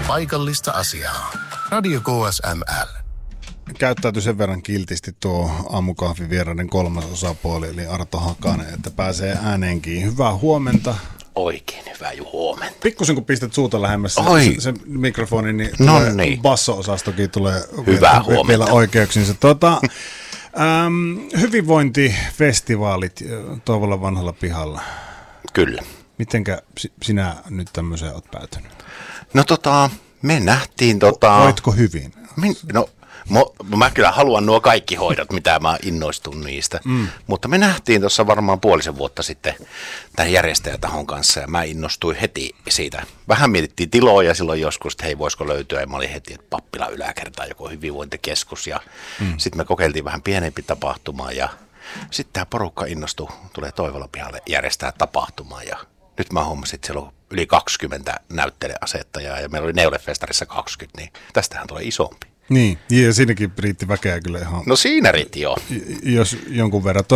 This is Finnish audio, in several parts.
paikallista asiaa. Radio KSML. Käyttäytyi sen verran kiltisti tuo aamukahvin vieraiden kolmas osapuoli, eli Arto Hakanen, että pääsee ääneenkin. Hyvää huomenta. Oikein hyvää huomenta. Pikkusen kun pistät suuta lähemmäs se mikrofoni, niin, basso-osastokin tulee vielä oikeuksinsa. Hyvinvointifestivaalit Toivolan vanhalla pihalla. Kyllä. Mitenkä sinä nyt tämmöiseen olet päätynyt? No me nähtiin Voitko hyvin? Mä kyllä haluan nuo kaikki hoidot, mitä mä innostun niistä. Mutta me nähtiin tuossa varmaan puolisen vuotta sitten tämän järjestäjätahon kanssa ja mä innostuin heti siitä. Vähän mietittiin tiloja silloin joskus, että hei voisiko löytyä ja mä olin heti, että Pappila yläkerta joku hyvinvointikeskus ja sitten me kokeiltiin vähän pienempi tapahtuma ja sitten tämä porukka innostui, tulee Toivolan pihalle järjestää tapahtumaa ja nyt mä huomasin, että siellä on yli 20 näyttelijäasettajaa ja meillä oli Neulefestarissa 20, niin tästähän tulee isompi. Niin, ja siinäkin riitti väkeä kyllä ihan. No siinä riitti joo. Jos jonkun verran.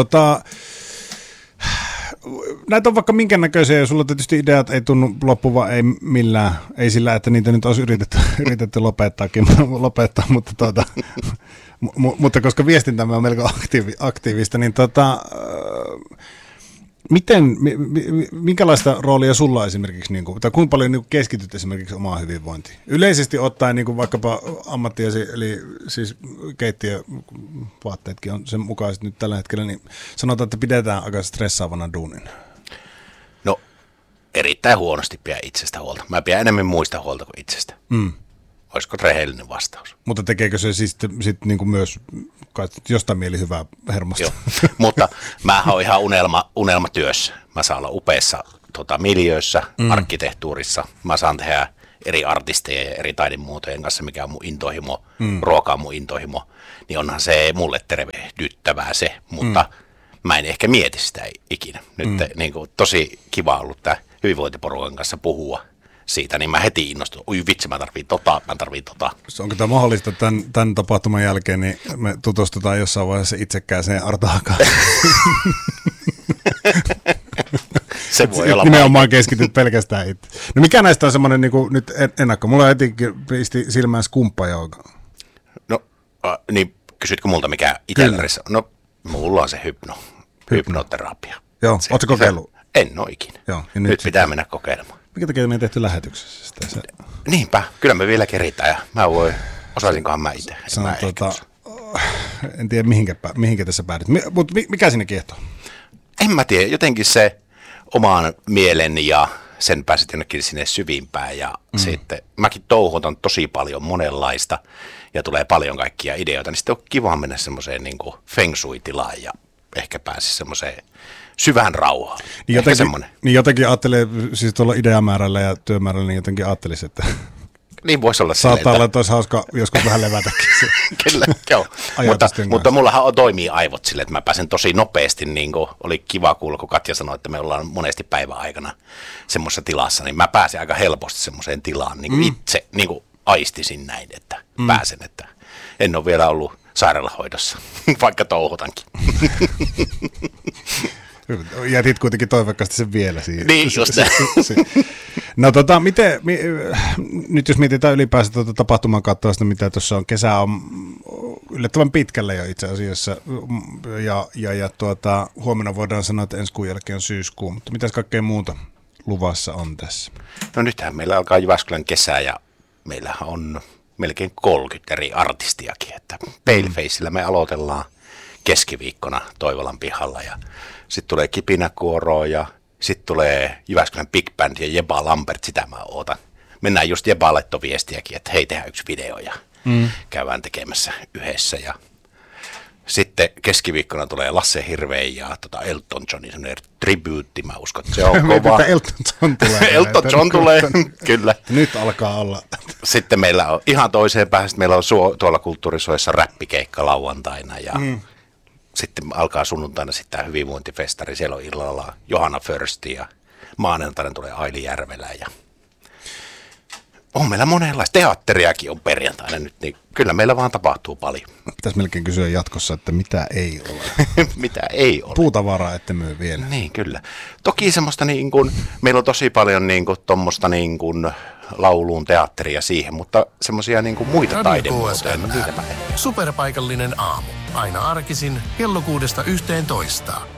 Näitä on vaikka minkä näköisiä, ja sulla tietysti ideat ei tunnu loppuvan, ei millään, ei sillä, että niitä nyt olisi yritetty lopettaa, mutta koska viestintämme on melko aktiivista, niin minkälaista roolia sulla esimerkiksi, tai kuinka paljon keskityt esimerkiksi omaan hyvinvointiin? Yleisesti ottaen vaikkapa ammattiasi, eli siis keittiövaatteetkin on sen mukaiset nyt tällä hetkellä, niin sanotaan, että pidetään aika stressaavana duunina. No, erittäin huonosti pidä itsestä huolta. Mä pidän enemmän muista huolta kuin itsestä. Olisiko rehellinen vastaus? Mutta tekeekö se siis myös jostain mielihyvää hermosta? Joo, mutta mähän olen ihan unelmatyössä. Mä saan olla upeassa miljöössä, arkkitehtuurissa. Mä saan tehdä eri artisteja ja eri taidemuotojen kanssa, mikä on mun intohimo, ruoka on mun intohimo. Niin onhan se mulle tervehdyttävää se, mutta mä en ehkä mieti sitä ikinä. Nyt tosi kiva ollut tämä hyvinvointiporukan kanssa puhua siitä, niin mä heti innostun. Oi vitsi, mä tarviin tota. Onko tämä mahdollista tämän tapahtuman jälkeen, niin me tutustutaan jossain vaiheessa itsekkääseen Arto Hakaan? Se voi olla nimenomaan keskityt pelkästään itse. No mikä näistä on semmoinen nyt ennakko? Mulla heti pisti silmään skumppajouka. No, niin kysytkö multa mikä itsellärissa? No, mulla on se hypnoterapia. Joo, ootko kokeillut? En ole ikinä. Joo, ja nyt pitää mennä kokeilemaan. Mikä takia me ei tehty lähetyksessä? Niinpä, kyllä me vielä keritään ja osaisinkohan mä itse. En tiedä mihinkä tässä päädyt. Mutta mikä sinne kiehtoo? En mä tiedä, jotenkin se oman mielen ja sen pääset jonnekin sinne syvimpään ja sitten mäkin touhutan tosi paljon monenlaista ja tulee paljon kaikkia ideoita, niin sitten on kiva mennä semmoiseen feng shui-tilaan ja ehkä pääsisi semmoiseen syvään rauhaan. Niin jotenkin ajattelee, siis tuolla ideamäärällä ja työmäärällä, niin jotenkin ajattelisi, että niin voisi olla saattaa olla, että olisi hauska joskus vähän levätäkin. Kyllä, joo. mutta mullahan toimii aivot silleen, että mä pääsen tosi nopeasti, niin kuin oli kiva kuulla, kun Katja sanoi, että me ollaan monesti päivän aikana semmoisessa tilassa, niin mä pääsen aika helposti semmoiseen tilaan, niin kuin itse niin kuin aistisin näin, että pääsen, että en ole vielä ollut sairaalahoidossa, vaikka touhutankin. Jätit kuitenkin toivekkaasti sen vielä siihen. Niin, just se. No nyt jos mietitään ylipäänsä tapahtuman kattavasta, mitä tuossa on, kesä on yllättävän pitkällä jo itse asiassa, ja huomenna voidaan sanoa, että ensi kuun jälkeen on syyskuu, mutta mitäs kaikkea muuta luvassa on tässä? No nythän meillä alkaa Jyväskylän kesä, ja meillähän on melkein 30 eri artistiakin, että Palefaceillä me aloitellaan keskiviikkona Toivolan pihalla, ja sitten tulee Kipinäkuoroa, ja sitten tulee Jyväskylän Big Band ja Jeba Lambert, sitä mä ootan. Mennään just Jeba laittoi viestiäkin, että hei, tehdään yksi video ja käydään tekemässä yhdessä. Ja sitten keskiviikkona tulee Lasse Hirvein ja Elton Johnin semmoinen tribyytti, mä uskon, että se on kova. Elton John tulee. Elton John tulee, kyllä. Nyt alkaa olla. Sitten meillä on ihan toiseen päähän, meillä on tuolla Kulttuurisuojassa räppikeikka lauantaina ja sitten alkaa sunnuntaina sitten tämä hyvinvointifestari. Siellä on illalla Johanna Försti ja maanantaina tulee Aili Järvelä. Ja On meillä monenlaista. Teatteriakin on perjantaina nyt, niin kyllä meillä vaan tapahtuu paljon. Pitäisi melkein kysyä jatkossa, että mitä ei ole. Mitä ei ole. Puutavaraa ette myy vielä. Niin, kyllä. Toki semmoista niin kuin, meillä on tosi paljon niin kuin tuommoista niin kuin lauluun, teatteria siihen, mutta semmoisia niin kuin muita taidemuotoja. Superpaikallinen aamu. Aina arkisin kello 6–11.